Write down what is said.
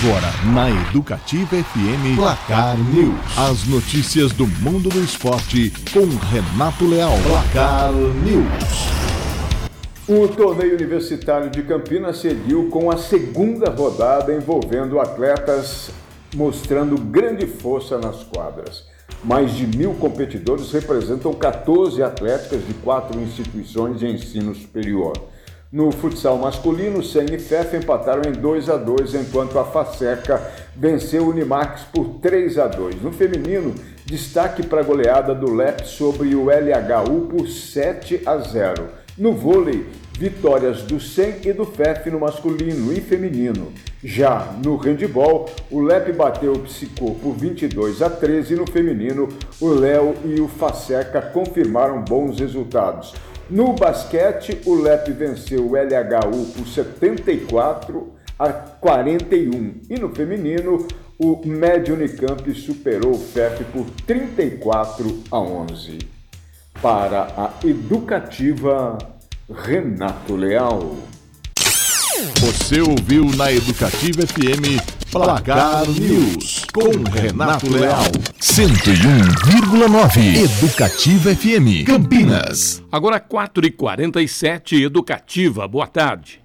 Agora, na Educativa FM, Placar News. As notícias do mundo do esporte com Renato Leal. Placar News. O torneio universitário de Campinas seguiu com a segunda rodada envolvendo atletas mostrando grande força nas quadras. Mais de 1.000 competidores representam 14 atléticas de 4 instituições de ensino superior. No futsal masculino, SEM e FEF empataram em 2-2, enquanto a FASECA venceu o Unimax por 3-2. No feminino, destaque para a goleada do LEP sobre o LHU por 7-0. No vôlei, vitórias do SEM e do FEF no masculino e feminino. Já no handebol, o LEP bateu o Psicô por 22-13 e no feminino, o Léo e o FASECA confirmaram bons resultados. No basquete, o LEP venceu o LHU por 74-41 e no feminino, o Médio Unicamp superou o FEF por 34-11. Para a Educativa, Renato Leal. Você ouviu na Educativa FM Placar News com Renato Leal. 101,9 Educativa FM Campinas. Agora 4h47, Educativa. Boa tarde.